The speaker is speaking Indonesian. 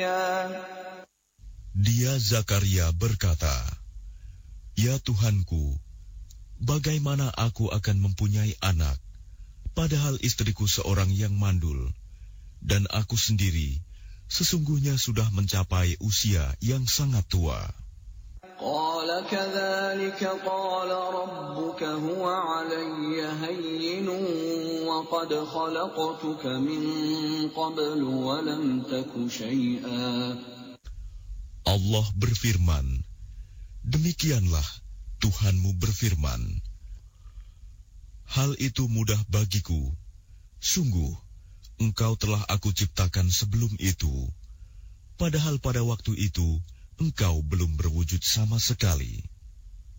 Dia Zakaria berkata, "Ya Tuhanku, bagaimana aku akan mempunyai anak, padahal istriku seorang yang mandul, dan aku sendiri sesungguhnya sudah mencapai usia yang sangat tua." قال كذلك قال ربك هو علي هين وقد خلقتك من قبل ولم تك شيئا. Allah berfirman, "Demikianlah Tuhanmu berfirman, hal itu mudah bagiku. Sungguh, engkau telah aku ciptakan sebelum itu, padahal pada waktu itu engkau belum berwujud sama sekali."